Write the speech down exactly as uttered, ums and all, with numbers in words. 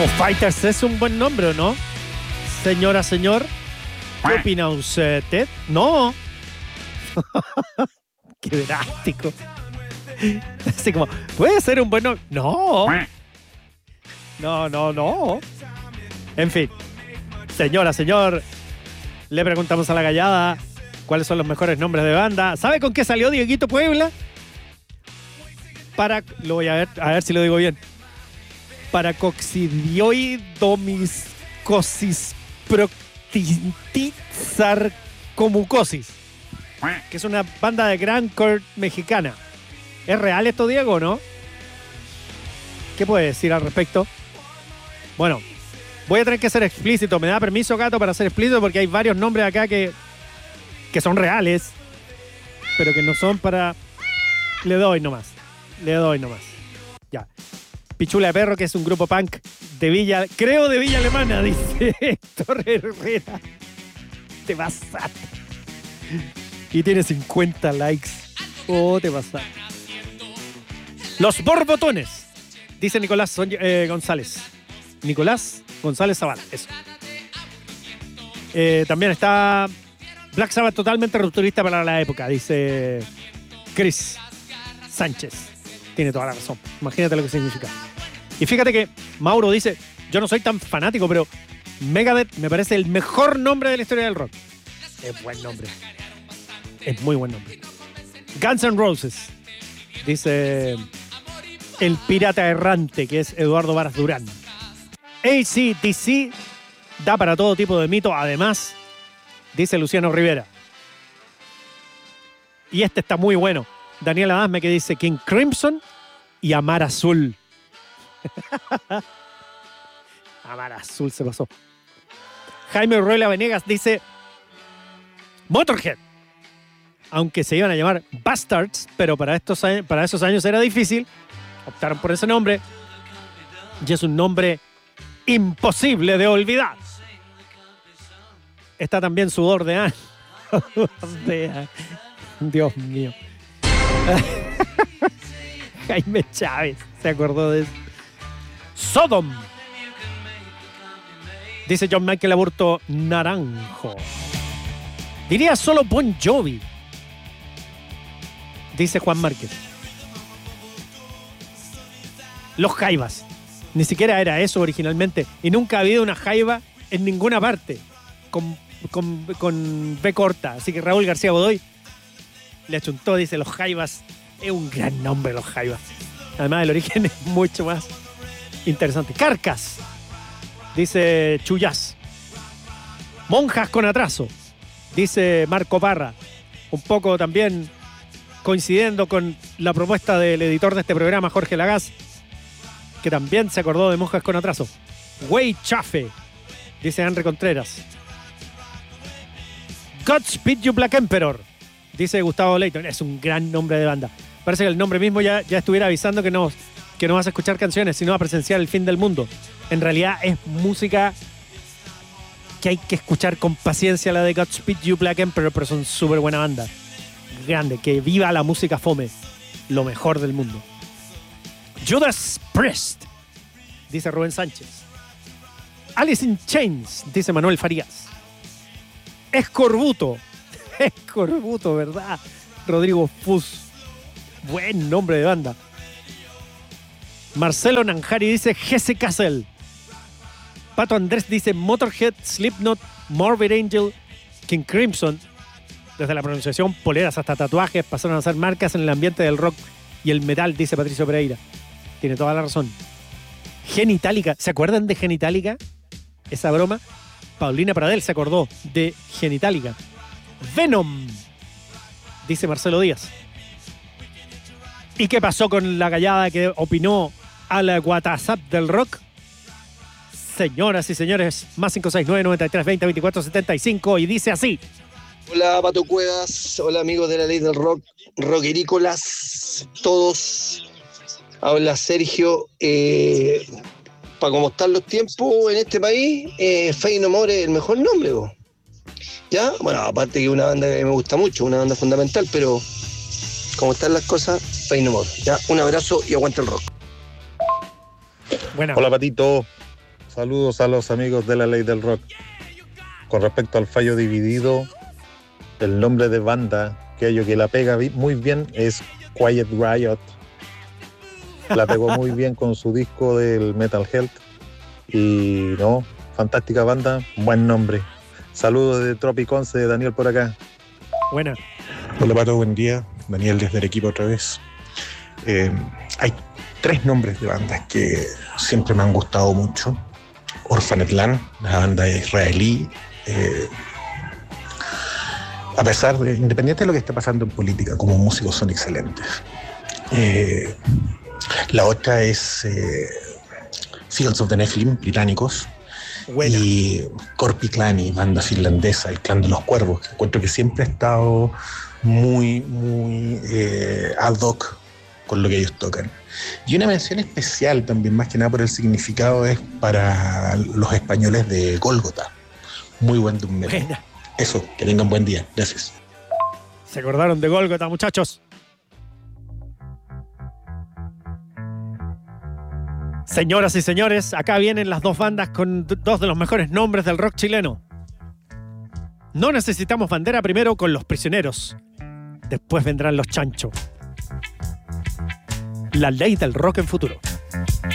Foo Fighters es un buen nombre, ¿o no? Señora, señor, ¿qué opina usted? No. Qué drástico. Así como, ¿puede ser un buen nombre? No. No, no, no. En fin. Señora, señor, le preguntamos a la gallada cuáles son los mejores nombres de banda. ¿Sabe con qué salió Dieguito Puebla? Para, lo voy a ver, a ver si lo digo bien. Paracoccidioidomycosis proctizarcomucosis, que es una banda de grindcore mexicana. ¿Es real esto, Diego, no? ¿Qué puede decir al respecto? Bueno, voy a tener que ser explícito. ¿Me da permiso, Gato, para ser explícito? Porque hay varios nombres acá que, que son reales, pero que no son para... Le doy nomás. Le doy nomás. Ya. Pichula de Perro, que es un grupo punk de Villa... Creo de Villa Alemana, dice Héctor Herrera. Te pasaste. Y tiene cincuenta likes. Oh, te pasaste. Los Borbotones, dice Nicolás eh, González. Nicolás González Zavala, eso. Eh, también está Black Sabbath, totalmente rupturista para la época, dice Chris Sánchez. Tiene toda la razón. Imagínate lo que significa. Y fíjate que Mauro dice, yo no soy tan fanático, pero Megadeth me parece el mejor nombre de la historia del rock. Es buen nombre. Es muy buen nombre. Guns N' Roses, dice el pirata errante, que es Eduardo Varas Durán. A C D C da para todo tipo de mito, además, dice Luciano Rivera. Y este está muy bueno. Daniel Adasme, que dice King Crimson y Amar Azul. Amar Azul se pasó. Jaime Ruela Venegas dice Motorhead, aunque se iban a llamar Bastards, pero para, estos, para esos años era difícil, optaron por ese nombre y es un nombre imposible de olvidar. Está también Sudor de Ana. Dios mío. Jaime Chávez se acordó de eso. Sodom, dice John Michael Aburto Naranjo. Diría solo Bon Jovi, dice Juan Márquez. Los Jaivas. Ni siquiera era eso originalmente. Y nunca ha habido una jaiba en ninguna parte con, con, con B corta. Así que Raúl García Godoy le achuntó, dice Los Jaivas. Es un gran nombre, Los Jaivas. Además, el origen es mucho más interesante. Carcas, dice Chuyás. Monjas con atraso, dice Marco Parra. Un poco también coincidiendo con la propuesta del editor de este programa, Jorge Lagaz, que también se acordó de Monjas con atraso. Güey Chafe, dice Henry Contreras. Godspeed You Black Emperor, dice Gustavo Leighton. Es un gran nombre de banda. Parece que el nombre mismo ya, ya estuviera avisando que no, que no vas a escuchar canciones, sino a presenciar el fin del mundo. En realidad es música que hay que escuchar con paciencia, la de Godspeed You Black Emperor, pero son súper buena banda. Grande, que viva la música fome. Lo mejor del mundo. Judas Priest, dice Rubén Sánchez. Alice in Chains, dice Manuel Farías. Escorbuto. Escorbuto, ¿verdad? Rodrigo Fus. Buen nombre de banda. Marcelo Nanjari dice Jesse Castle. Pato Andrés dice Motorhead, Slipknot, Morbid Angel, King Crimson. Desde la pronunciación, poleras hasta tatuajes pasaron a ser marcas en el ambiente del rock y el metal, dice Patricio Pereira. Tiene toda la razón. Genitalica. ¿Se acuerdan de Genitalica? Esa broma. Paulina Pradel se acordó de Genitalica. Venom, dice Marcelo Díaz. ¿Y qué pasó con la gallada que opinó a la WhatsApp del rock? Señoras y señores, más cinco seis nueve, nueve tres, veinte, veinticuatro, setenta y cinco, y dice así. Hola, Pato Cuevas. Hola, amigos de la Ley del Rock. Rockerícolas, todos. Habla Sergio. Eh, para cómo están los tiempos en este país, eh, Faith No More es el mejor nombre, ¿vos? ¿Ya? Bueno, aparte que es una banda que me gusta mucho, una banda fundamental, pero como están las cosas, Faith No More. Ya, un abrazo y aguanta el rock. Buena. Hola, Patito. Saludos a los amigos de la Ley del Rock. Con respecto al fallo dividido, el nombre de banda, aquello que la pega muy bien, es Quiet Riot. La pegó muy bien con su disco del Metal Health. Y no, fantástica banda, buen nombre. Saludos de Tropic once, de Daniel por acá. Buena. Hola Pato, buen día. Daniel desde Arequipa otra vez. Eh, hay tres nombres de bandas que siempre me han gustado mucho. Orphanet Land, la banda israelí. Eh, a pesar de, independiente de lo que esté pasando en política, como músicos son excelentes. Eh, la otra es eh, Fields of the Nephilim, británicos. Buena. Y Korpiklani, banda finlandesa, el clan de los cuervos, que encuentro que siempre ha estado muy, muy eh, ad hoc con lo que ellos tocan. Y una mención especial también, más que nada por el significado, es para los españoles de Gólgota. Muy buen doom metal. Buena. Eso, que tengan buen día. Gracias. Se acordaron de Gólgota, muchachos. Señoras y señores, acá vienen las dos bandas con d- dos de los mejores nombres del rock chileno. No necesitamos bandera primero con Los Prisioneros. Después vendrán Los Chancho. La Ley del Rock en futuro.